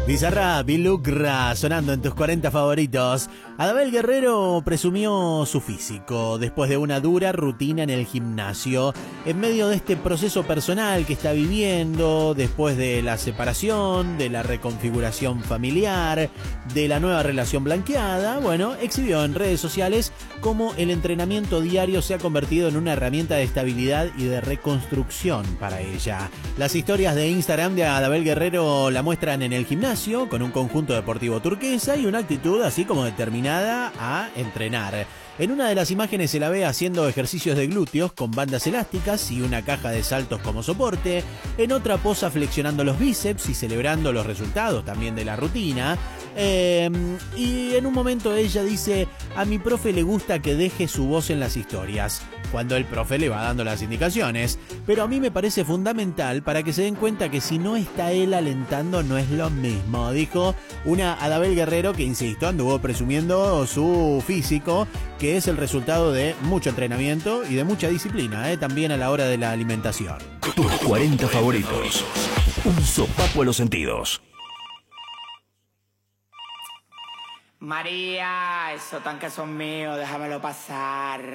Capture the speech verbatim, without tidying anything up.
Bizarrap y Lucra sonando en tus cuarenta favoritos. Adabel Guerrero presumió su físico después de una dura rutina en el gimnasio, en medio de este proceso personal que está viviendo, después de la separación, de la reconfiguración familiar, de la nueva relación blanqueada. Bueno, exhibió en redes sociales cómo el entrenamiento diario se ha convertido en una herramienta de estabilidad y de reconstrucción para ella. Las historias de Instagram de Adabel Guerrero la muestran en el gimnasio, con un conjunto deportivo turquesa y una actitud así como determinada a entrenar. En una de las imágenes se la ve haciendo ejercicios de glúteos con bandas elásticas y una caja de saltos como soporte. En otra posa flexionando los bíceps y celebrando los resultados también de la rutina. Eh, y en un momento ella dice: a mi profe le gusta que deje su voz en las historias, cuando el profe le va dando las indicaciones, pero a mí me parece fundamental para que se den cuenta que si no está él alentando no es lo mismo, dijo una Adabel Guerrero que, insisto, anduvo presumiendo su físico, que es el resultado de mucho entrenamiento y de mucha disciplina, ¿eh? También a la hora de la alimentación. Tus cuarenta favoritos. Un sopapo a los sentidos. María, esos tanques son míos, déjamelo pasar.